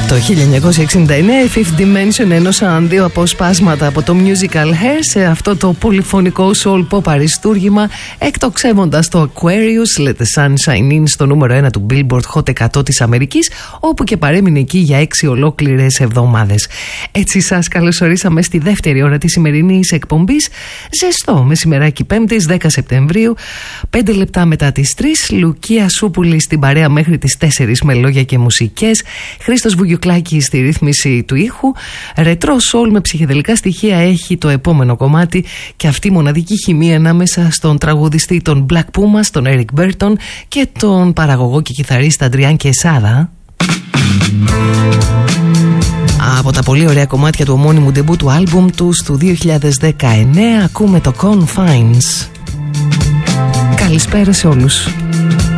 Το 1969 η Fifth Dimension ενώσαν δύο αποσπάσματα από το musical Hair σε αυτό το πολυφωνικό soul pop αριστούργημα, εκτοξεύοντας το Aquarius Let the Sun Shine In στο νούμερο 1 του Billboard Hot 100 της Αμερικής, όπου και παρέμεινε εκεί για 6 ολόκληρες εβδομάδες. Έτσι σας καλωσορίσαμε στη δεύτερη ώρα της σημερινής εκπομπής. Ζεστό μεσημεράκι 5ης 10 Σεπτεμβρίου, 5 λεπτά μετά τις 3. Λουκία Σούπουλη στην παρέα μέχρι τις 4 με λόγια και μουσικές. Χρήστος Βουγιουκλάκη στη ρύθμιση του ήχου. Ρετρό σολ με ψυχεδελικά στοιχεία έχει το επόμενο κομμάτι, και αυτή η μοναδική χημεία ανάμεσα στον τραγουδιστή των Black Pumas, τον Eric Burton, και τον παραγωγό και κιθαρίστα Adrian Quesada. Από τα πολύ ωραία κομμάτια του ομώνυμου ντεμπού του άλμπουμ του του 2019 ακούμε το Confines. Καλησπέρα σε όλους.